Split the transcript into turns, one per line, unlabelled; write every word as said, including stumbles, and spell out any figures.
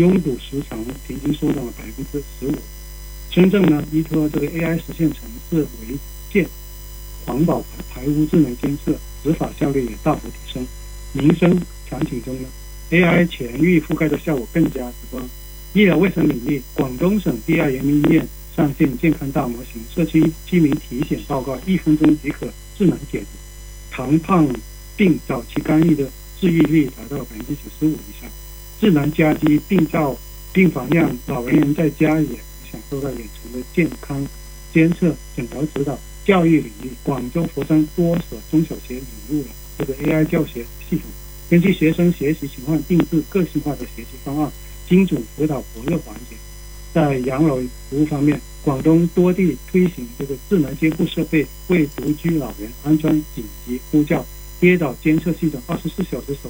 拥堵时长平均缩短了百分之十五。深圳呢，依托这个 A I 实现城市违建、环保排污智能监测，执法效率也大幅提升。民生场景中呢 ，A I 全域覆盖的效果更加直观。医疗卫生领域，广东省第二人民医院上线健康大模型，社区居民体检报告一分钟即可智能解读，糖胖病早期干预的治愈率达到百分之九十五以上。智能家居病灶病房让老年人在家也享受到远程的健康监测、诊疗指导。教育领域，广州、佛山多所中小学引入了这个 A I 教学系统，根据学生学习情况定制个性化的学习方案，精准辅导薄弱环节。在养老服务方面，广东多地推行这个智能监护设备，为独居老人安装紧急呼叫、跌倒监测系统，二十四小时守